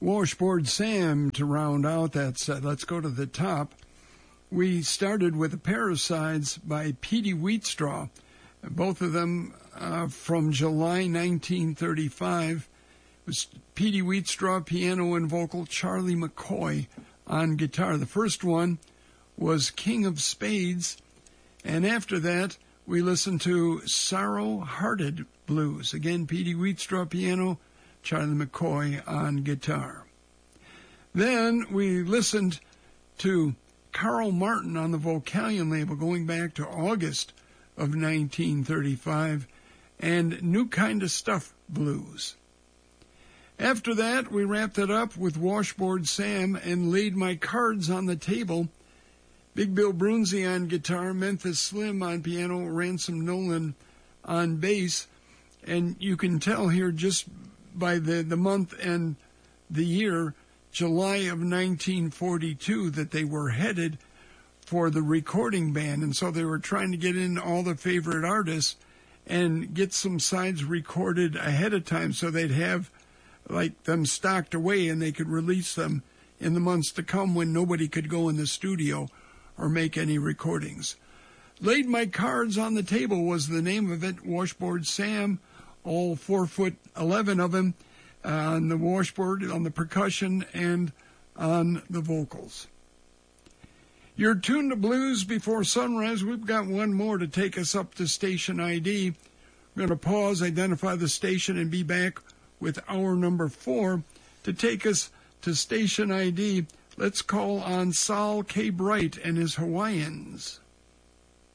Washboard Sam to round out that set. Let's go to the top. We started with A Pair of Sides by Petey Wheatstraw, both of them from July 1935. It was Petey Wheatstraw, piano and vocal, Charlie McCoy on guitar. The first one was King of Spades, and after that we listened to Sorrow-Hearted Blues. Again, Petey Wheatstraw, piano, Charlie McCoy on guitar. Then we listened to Carl Martin on the Vocalion label going back to August of 1935, and New Kind of Stuff Blues. After that, we wrapped it up with Washboard Sam and Laid My Cards on the Table. Big Bill Brunzi on guitar, Memphis Slim on piano, Ransom Nolan on bass. And you can tell here just by the month and the year, July of 1942, that they were headed for the recording band. And so they were trying to get in all the favorite artists and get some sides recorded ahead of time so they'd have like them stocked away and they could release them in the months to come when nobody could go in the studio or make any recordings. Laid My Cards on the Table was the name of it. Washboard Sam, all 4'11" of him, on the washboard, on the percussion, and on the vocals. You're tuned to Blues Before Sunrise. We've got one more to take us up to station ID. We're going to pause, identify the station, and be back with hour number 4 to take us to station ID. Let's call on Sol K. Bright and his Hawaiians.